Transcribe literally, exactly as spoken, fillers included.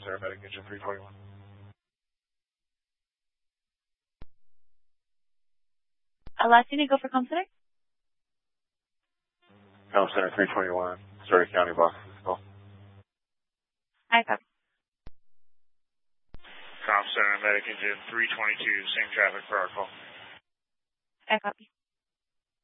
Center, Medic Engine three twenty-one. Uh, last unit, go for Com Center. Com Center three twenty-one, Surrey County, Boston. Call. I copy. Com Center, Medic Engine three twenty-two, same traffic for our call. I copy.